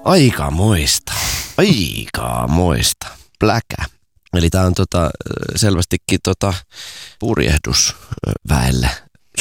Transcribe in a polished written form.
Aikamoista. Pläkä. Eli tää on selvästikin purjehdus väelle